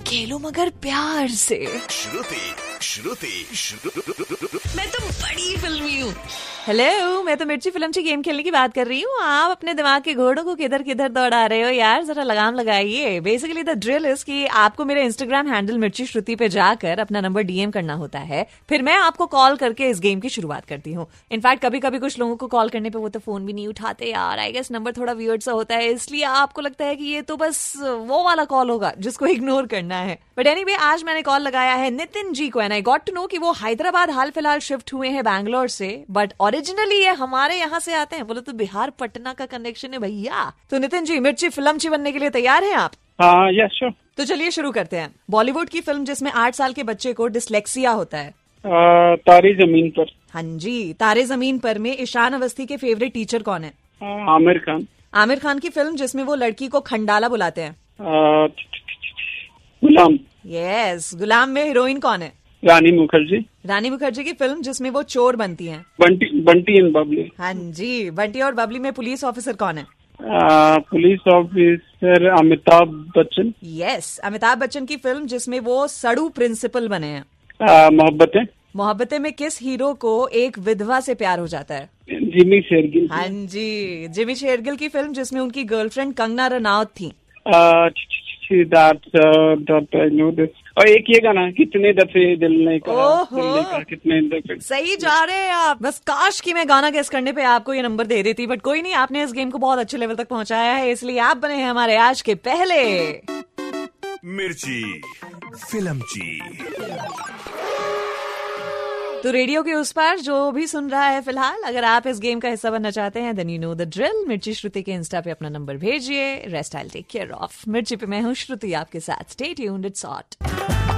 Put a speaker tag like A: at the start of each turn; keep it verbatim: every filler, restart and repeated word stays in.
A: खेलो मगर प्यार से।
B: श्रुति श्रुति
A: मैं तो बड़ी फिल्मी हूँ। हेलो, मैं तो मिर्ची फिल्म की गेम खेलने की बात कर रही हूँ। आप अपने दिमाग के घोड़ों को किधर किधर दौड़ा रहे हो यार, जरा लगाम लगाइए। बेसिकली द ड्रिल इज कि आपको मेरे इंस्टाग्राम हैंडल मिर्ची श्रुति पे जाकर अपना नंबर डीएम करना होता है, फिर मैं आपको कॉल करके इस गेम की शुरुआत करती हूँ। इनफैक्ट कभी कभी कुछ लोगों को कॉल करने पे वो तो फोन भी नहीं उठाते यार। आई गेस नंबर थोड़ा वियर्ड सा होता है, इसलिए आपको लगता है कि ये तो बस वो वाला कॉल होगा जिसको इग्नोर करना है। बट एनीवे, आज मैंने कॉल लगाया है नितिन जी को and I got to know कि वो हैदराबाद हाल फिलहाल शिफ्ट हुए हैं बैंगलोर से, बट ओरिजिनली ये हमारे यहाँ से आते हैं। बोलो तो बिहार पटना का कनेक्शन है भैया। तो नितिन जी, मिर्ची फिल्मची बनने के लिए तैयार हैं आप?
C: हाँ, यस श्योर।
A: तो चलिए शुरू करते हैं। बॉलीवुड की फिल्म जिसमें आठ साल के बच्चे को डिसलेक्सिया होता है।
C: आ, तारी जमीन पर।
A: हाँ जी, तारे जमीन पर में ईशान अवस्थी के फेवरेट टीचर कौन है?
C: आ, आमिर खान।
A: आमिर खान की फिल्म जिसमें वो लड़की को खंडाला बुलाते हैं।
C: आ, गुलाम।
A: यस, गुलाम में हीरोइन कौन है?
C: रानी मुखर्जी।
A: रानी मुखर्जी की फिल्म जिसमें वो चोर बनती हैं।
C: बंटी बंटी एंड बबली।
A: हाँ जी, बंटी और बबली में पुलिस ऑफिसर कौन है?
C: आ, police officer Amitabh Bachchan.
A: Yes, Amitabh Bachchan की फिल्म जिसमें वो सड़ू प्रिंसिपल बने हैं।
C: आ, मोहब्बतें।
A: मोहब्बतें में किस हीरो को एक विधवा से प्यार हो जाता है?
C: जिमी शेरगिल।
A: हाँ जी, जिमी शेरगिल की फिल्म जिसमें उनकी गर्लफ्रेंड कंगना रनौत थी।
C: आ, और एक ये गाना, कितने दफे दिल ने कहा, दिल ने कहा कितने दफे।
A: सही जा रहे हैं आप। बस काश कि मैं गाना गेस करने पे आपको ये नंबर दे देती, बट कोई नहीं, आपने इस गेम को बहुत अच्छे लेवल तक पहुंचाया है, इसलिए आप बने हैं हमारे आज के पहले
B: मिर्ची फिल्मची।
A: तो रेडियो के उस पार जो भी सुन रहा है फिलहाल, अगर आप इस गेम का हिस्सा बनना चाहते हैं then you know the drill. मिर्ची श्रुति के इंस्टा पे अपना नंबर भेजिए। Rest I will take care of. मिर्ची पे मैं हूँ श्रुति आपके साथ। Stay tuned, it's hot.